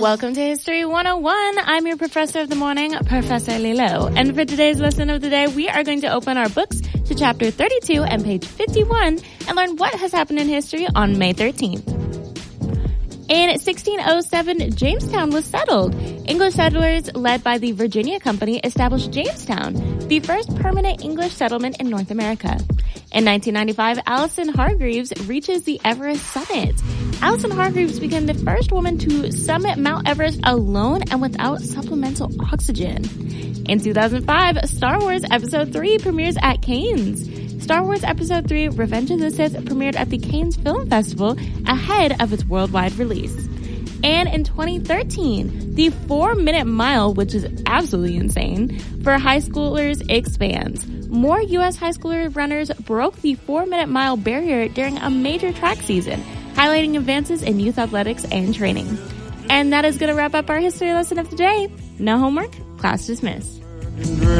Welcome to History 101. I'm your professor of the morning, Professor Lilo. And for today's lesson of the day, we are going to open our books to chapter 32 and page 51 and learn what has happened in history on May 13th. In 1607, Jamestown was settled. English settlers led by the Virginia Company established Jamestown, the first permanent English settlement in North America. In 1995, Allison Hargreaves reaches the Everest summit. Allison Hargreaves became the first woman to summit Mount Everest alone and without supplemental oxygen. In 2005, Star Wars Episode 3 premieres at Cannes. Star Wars Episode 3 Revenge of the Sith premiered at the Cannes Film Festival ahead of its worldwide release. And in 2013, the 4-minute mile, which is absolutely insane, for high schoolers expands. More U.S. high schooler runners broke the 4-minute mile barrier during a major track season, highlighting advances in youth athletics and training. And that is going to wrap up our history lesson of the day. No homework, class dismissed.